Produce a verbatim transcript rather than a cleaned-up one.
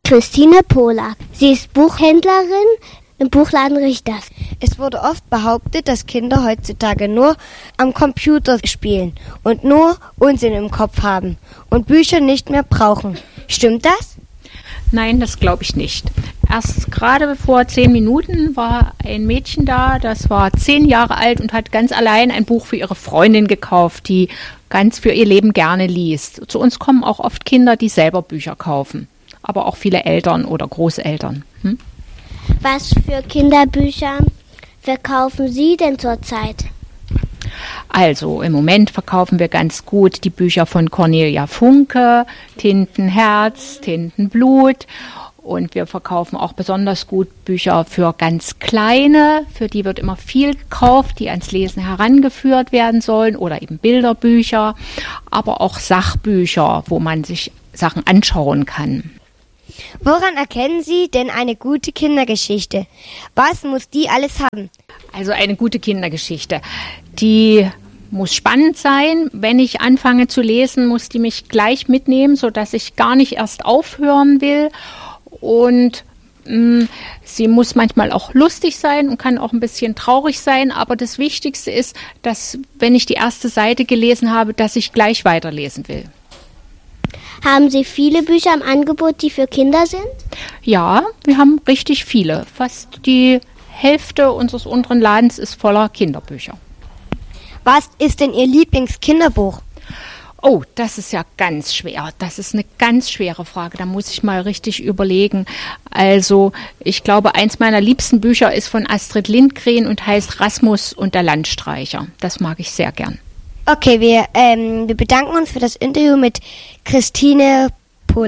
Christine Polak. Sie ist Buchhändlerin im Buchladen Richters. Es wurde oft behauptet, dass Kinder heutzutage nur am Computer spielen und nur Unsinn im Kopf haben und Bücher nicht mehr brauchen. Stimmt das? Nein, das glaube ich nicht. Erst gerade vor zehn Minuten war ein Mädchen da, das war zehn Jahre alt und hat ganz allein ein Buch für ihre Freundin gekauft, die ganz für ihr Leben gerne liest. Zu uns kommen auch oft Kinder, die selber Bücher kaufen, aber auch viele Eltern oder Großeltern. Hm? Was für Kinderbücher verkaufen Sie denn zurzeit? Also im Moment verkaufen wir ganz gut die Bücher von Cornelia Funke, Tintenherz, Tintenblut, und wir verkaufen auch besonders gut Bücher für ganz Kleine, für die wird immer viel gekauft, die ans Lesen herangeführt werden sollen, oder eben Bilderbücher, aber auch Sachbücher, wo man sich Sachen anschauen kann. Woran erkennen Sie denn eine gute Kindergeschichte? Was muss die alles haben? Also eine gute Kindergeschichte, die muss spannend sein. Wenn ich anfange zu lesen, muss die mich gleich mitnehmen, sodass ich gar nicht erst aufhören will. Und mh, sie muss manchmal auch lustig sein und kann auch ein bisschen traurig sein. Aber das Wichtigste ist, dass, wenn ich die erste Seite gelesen habe, dass ich gleich weiterlesen will. Haben Sie viele Bücher im Angebot, die für Kinder sind? Ja, wir haben richtig viele. Fast die Hälfte unseres unteren Ladens ist voller Kinderbücher. Was ist denn Ihr Lieblingskinderbuch? Oh, das ist ja ganz schwer. Das ist eine ganz schwere Frage. Da muss ich mal richtig überlegen. Also, ich glaube, eins meiner liebsten Bücher ist von Astrid Lindgren und heißt Rasmus und der Landstreicher. Das mag ich sehr gern. Okay, wir, ähm, wir bedanken uns für das Interview mit Christine